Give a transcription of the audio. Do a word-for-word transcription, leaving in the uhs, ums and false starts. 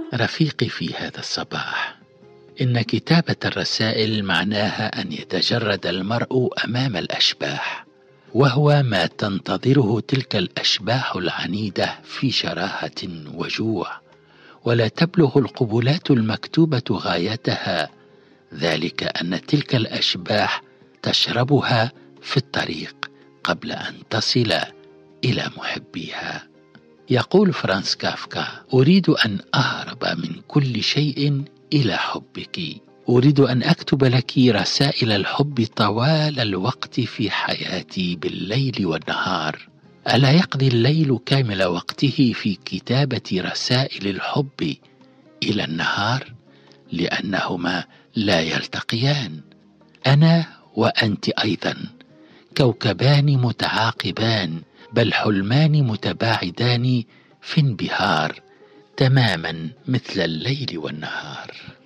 رفيقي في هذا الصباح، إن كتابة الرسائل معناها أن يتجرد المرء أمام الأشباح، وهو ما تنتظره تلك الأشباح العنيدة في شراهة وجوع، ولا تبلغ القبلات المكتوبة غايتها، ذلك أن تلك الأشباح تشربها في الطريق قبل أن تصل إلى محبيها. يقول فرانس كافكا: أريد أن أهرب من كل شيء إلى حبك، أريد أن أكتب لك رسائل الحب طوال الوقت في حياتي بالليل والنهار. ألا يقضي الليل كامل وقته في كتابة رسائل الحب إلى النهار؟ لأنهما لا يلتقيان. أنا وأنت أيضا كوكبان متعاقبان، بل حلمان متباعدان في انبهار، تماما مثل الليل والنهار.